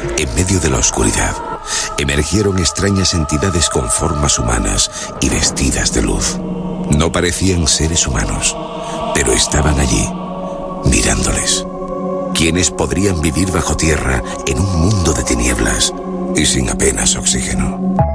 En medio de la oscuridad, emergieron extrañas entidades con formas humanas y vestidas de luz. No parecían seres humanos, pero estaban allí, mirándoles. ¿Quiénes podrían vivir bajo tierra en un mundo de tinieblas y sin apenas oxígeno?